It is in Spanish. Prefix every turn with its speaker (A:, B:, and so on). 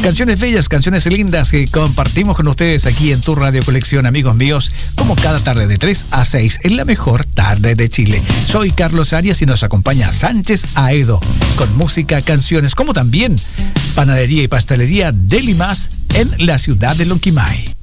A: Canciones bellas, canciones lindas que compartimos con ustedes aquí en tu Radio Colección, amigos míos, como cada tarde de 3 a 6 en la mejor tarde de Chile. Soy Carlos Arias y nos acompaña Sánchez Aedo con música, canciones, como también panadería y pastelería Delimas en la ciudad de Lonquimay.